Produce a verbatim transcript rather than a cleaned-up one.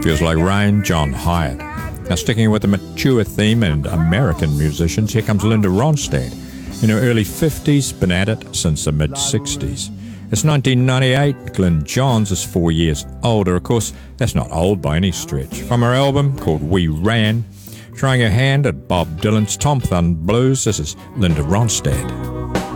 Feels Like Rain, John Hyatt. Now, sticking with the mature theme and American musicians, here comes Linda Ronstadt. In her early fifties, been at it since the mid-sixties. It's nineteen ninety-eight, Glyn Johns is four years older. Of course, that's not old by any stretch. From her album called We Ran, trying her hand at Bob Dylan's Tom Thumb Blues, this is Linda Ronstadt.